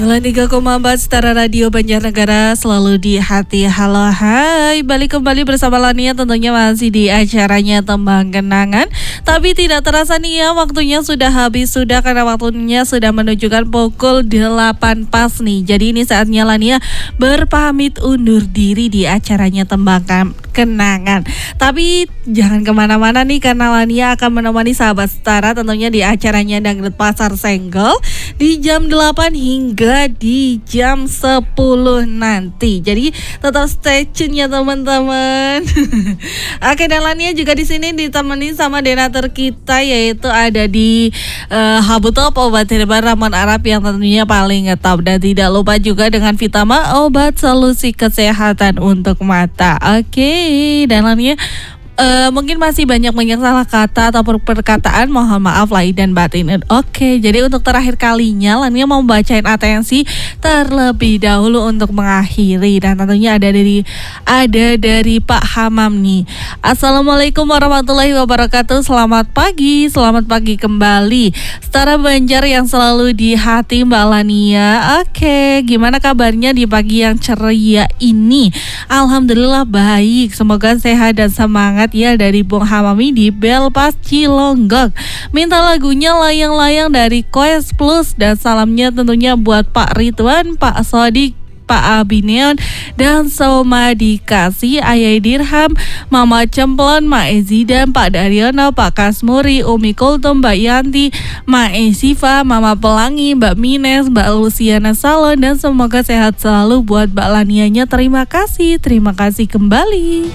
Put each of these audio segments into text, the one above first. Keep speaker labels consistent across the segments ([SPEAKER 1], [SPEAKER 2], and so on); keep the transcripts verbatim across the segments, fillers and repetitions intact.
[SPEAKER 1] tiga koma empat Setara Radio Banjarnegara selalu di hati. Halo hai, balik kembali bersama Lania tentunya masih di acaranya Tembang Kenangan. Tapi tidak terasa nih ya, waktunya sudah habis sudah karena waktunya sudah menunjukkan pukul delapan pas nih. Jadi ini saatnya Lania berpamit undur diri di acaranya Tembang Kenangan. Tapi jangan kemana-mana nih karena Lania akan menemani sahabat Setara tentunya di acaranya Dangdut Pasar Senggol di jam delapan hingga di jam sepuluh nanti. Jadi tetap stay tune ya teman-teman. Oke, dan Lania juga di sini ditemani sama donatur kita yaitu ada di uh, Habutop obat herbal ramuan Arab yang tentunya paling ngetop, dan tidak lupa juga dengan Vitama obat solusi kesehatan untuk mata. Oke, dan Lania Uh, mungkin masih banyak-banyak salah kata atau perkataan, mohon maaf lahir dan batin. Oke, jadi untuk terakhir kalinya Lania mau bacain atensi terlebih dahulu untuk mengakhiri, dan tentunya ada dari ada dari Pak Hamam nih. Assalamualaikum warahmatullahi wabarakatuh. Selamat pagi, selamat pagi kembali. Setara Banjar yang selalu di hati Mbak Lania. Oke, gimana kabarnya di pagi yang ceria ini? Alhamdulillah baik. Semoga sehat dan semangat ya, dari Bung Hamami di Belpas Cilonggok. Minta lagunya Layang-Layang dari Quest Plus, dan salamnya tentunya buat Pak Ridwan, Pak Sodik, Pak Abineon, dan Soma Dikasih, Ayai Dirham, Mama Cemplon, Ma Ezidan, Pak Daryono, Pak Kasmuri, Umi Kultum, Mbak Yanti, Ma Esiva, Mama Pelangi, Mbak Mines, Mbak Luciana Salon, dan semoga sehat selalu buat Mbak Lanianya. Terima kasih, terima kasih kembali.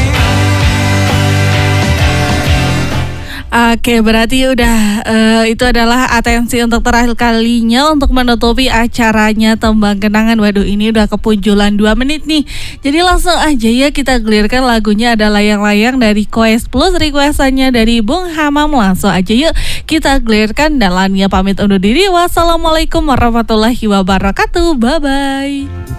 [SPEAKER 1] Oke, berarti udah uh, itu adalah atensi untuk terakhir kalinya untuk menutupi acaranya Tembang Kenangan. Waduh, ini udah kepunjulan dua menit nih. Jadi langsung aja ya kita gelirkan lagunya, ada Layang-Layang dari Quest Plus, requestannya dari Bung Hamam. Langsung aja yuk kita gelirkan, dan Lania pamit undur diri. Wassalamualaikum warahmatullahi wabarakatuh. Bye bye.